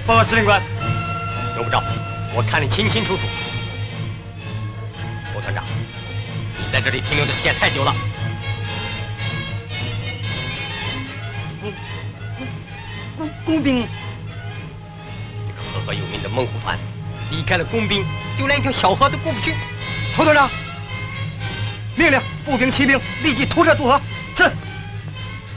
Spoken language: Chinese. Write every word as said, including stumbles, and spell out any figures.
报告司令官， 用不着，我看得清清楚楚。郭团长，你在这里停留的时间太久了。 工工工兵， 这个赫赫有名的猛虎团，离开了工兵，就连一条小河都过不去。 头团长，命令步兵、骑兵立即投射渡河。是。